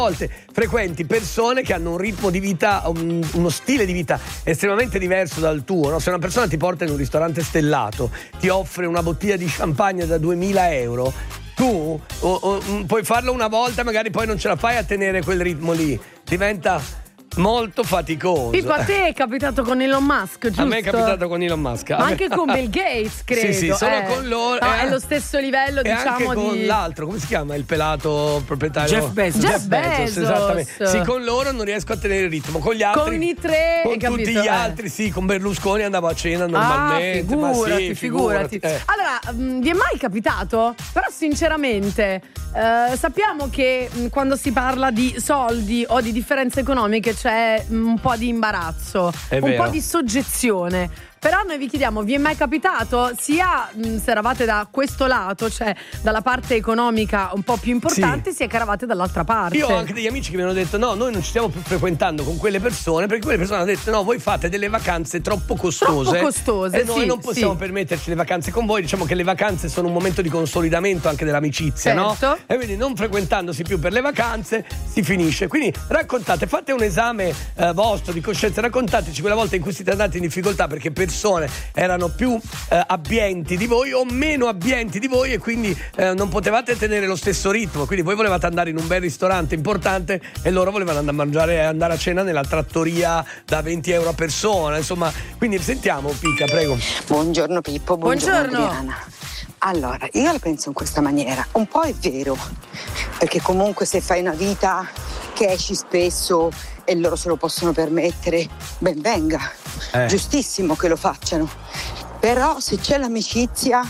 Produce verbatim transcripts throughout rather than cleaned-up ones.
volte frequenti persone che hanno un ritmo di vita, un, uno stile di vita estremamente diverso dal tuo, no? Se una persona ti porta in un ristorante stellato, ti offre una bottiglia di champagne da duemila euro, tu o, o, puoi farlo una volta, magari poi non ce la fai a tenere quel ritmo lì, diventa molto faticoso. Tipo a te è capitato con Elon Musk, giusto? A me è capitato con Elon Musk. Ma anche con Bill Gates, credo. Sì, sì, solo eh. con loro. No, eh, è lo stesso livello, e diciamo, anche con di... l'altro, come si chiama? Il pelato proprietario? Jeff Bezos. Jeff Bezos. Esattamente. Sì, con loro non riesco a tenere il ritmo. Con gli altri, con i tre, con hai capito? tutti gli eh. altri, sì, con Berlusconi andavo a cena normalmente. Ah, figurati, ma sì, figurati. figurati. Eh. Allora, mh, vi è mai capitato? Però sinceramente, eh, sappiamo che mh, quando si parla di soldi o di differenze economiche c'è mh, un po' di imbarazzo, È un vero. po' di soggezione. Però noi vi chiediamo, vi è mai capitato, sia mh, se eravate da questo lato, cioè dalla parte economica un po' più importante, Sì. sia che eravate dall'altra parte? Io ho anche degli amici che mi hanno detto no, noi non ci stiamo più frequentando con quelle persone, perché quelle persone hanno detto no, voi fate delle vacanze troppo costose, Troppo costose, e noi sì, non possiamo sì. permetterci le vacanze con voi. Diciamo che le vacanze sono un momento di consolidamento anche dell'amicizia, Certo. no? E quindi non frequentandosi più per le vacanze si finisce. Quindi raccontate, fate un esame eh, vostro di coscienza, raccontateci quella volta in cui siete andati in difficoltà perché persone erano più eh, abbienti di voi o meno abbienti di voi, e quindi eh, non potevate tenere lo stesso ritmo. Quindi voi volevate andare in un bel ristorante importante e loro volevano andare a mangiare, andare a cena nella trattoria da venti euro a persona, insomma. Quindi sentiamo, Pica, prego. Buongiorno Pippo, buongiorno, Buongiorno. Adriana. Allora, io la penso in questa maniera, un po' è vero, perché comunque se fai una vita che esci spesso e loro se lo possono permettere, ben venga, Eh. giustissimo che lo facciano, però se c'è l'amicizia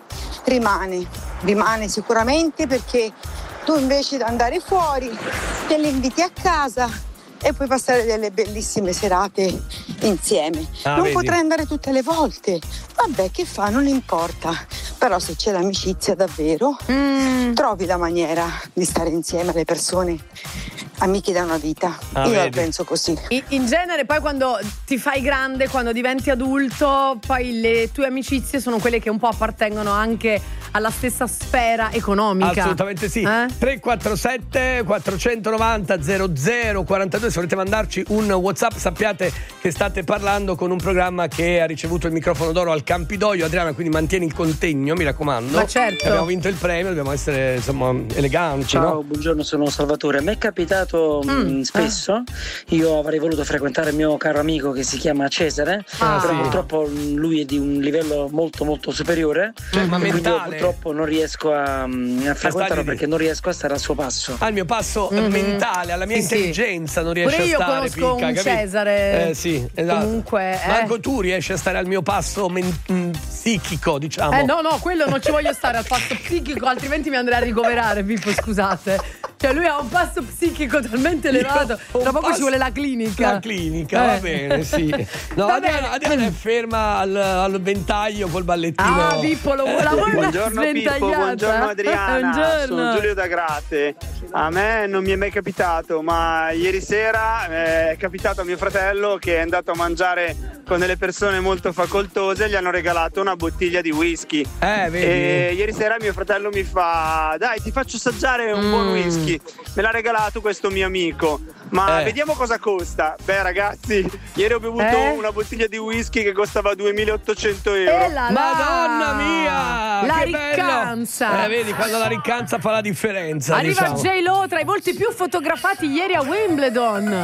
rimane, rimane sicuramente, perché tu invece di andare fuori te li inviti a casa e puoi passare delle bellissime serate insieme. Ah, non vedi? potrai andare tutte le volte, vabbè, che fa, non importa, però se c'è l'amicizia davvero Mm. trovi la maniera di stare insieme alle persone amiche da una vita. Ah, Io la vedi? penso così. In- In genere poi quando ti fai grande, quando diventi adulto, poi le tue amicizie sono quelle che un po' appartengono anche alla stessa sfera economica. Assolutamente sì. Eh? tre quattro sette quattrocentonovanta zero zero quarantadue. Se volete mandarci un WhatsApp, sappiate che state parlando con un programma che ha ricevuto il microfono d'oro al Campidoglio. Adriana, quindi mantieni il contegno, mi raccomando. Ma certo. Abbiamo vinto il premio, dobbiamo essere, insomma, eleganti, Ciao, no? buongiorno, sono Salvatore. A me è capitato Mm. mh, spesso, io avrei voluto frequentare il mio caro amico che si chiama Cesare, Ah, però sì. purtroppo lui è di un livello molto molto superiore, Cioè, ma quindi io mentale. purtroppo non riesco a, mh, a frequentarlo stargli lì. perché non riesco a stare al suo passo. Al mio passo Mhm. mentale, alla mia Sì, sì. intelligenza non riesce Pure io a stare. conosco Picca, un capito? Cesare. Eh sì, esatto. Comunque, eh. Ma anche tu riesci a stare al mio passo men- mh, psichico, diciamo. Eh no, no, quello non ci voglio stare al passo psichico, altrimenti mi andrei a ricoverare, Pippo, scusate. Cioè lui ha un passo psichico talmente elevato, Io ho tra un poco ci passo- vuole la clinica. La clinica, va Eh. bene, sì. No, Va Adriana, bene. Adriana è ferma al, al ventaglio col ballettino. Ah, Pippo, lo, la vuoi una Buongiorno Pippo, sventagliata? buongiorno Adriana, Buongiorno. sono Giulio da Grate. A me non mi è mai capitato, ma ieri sera eh, è capitato a mio fratello che è andato a mangiare con delle persone molto facoltose e gli hanno regalato una bottiglia di whisky. Eh, vedi? E ieri sera mio fratello mi fa: dai, ti faccio assaggiare un Mm. buon whisky. Me l'ha regalato questo mio amico. Ma Eh. vediamo cosa costa. Beh ragazzi, ieri ho bevuto Eh? una bottiglia di whisky che costava duemilaottocento euro. E là là. Madonna mia! La che riccanza. bello! Eh, vedi, quando la riccanza fa la differenza. Arriva diciamo. J-Lo tra i volti più fotografati ieri a Wimbledon.